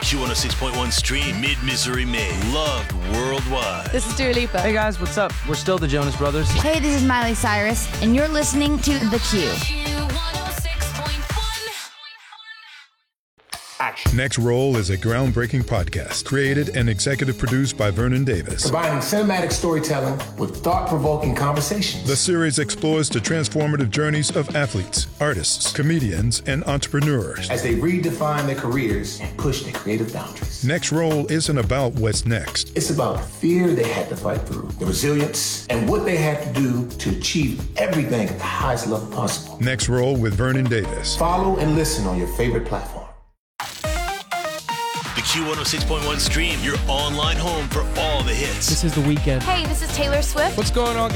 Q106.1 stream, mid-Missouri made, loved worldwide. This is Dua Lipa. Hey guys, what's up? We're still the Jonas Brothers. Hey, this is Miley Cyrus, and you're listening to The Q. Next Roll is a groundbreaking podcast created and executive produced by Vernon Davis. Combining cinematic storytelling with thought-provoking conversations. The series explores the transformative journeys of athletes, artists, comedians, and entrepreneurs as they redefine their careers and push their creative boundaries. Next Roll isn't about what's next. It's about the fear they had to fight through, the resilience, and what they had to do to achieve everything at the highest level possible. Next Roll with Vernon Davis. Follow and listen on your favorite platform. The Q106.1 stream, your online home for all the hits. This is The Weeknd. Hey, this is Taylor Swift. What's going on,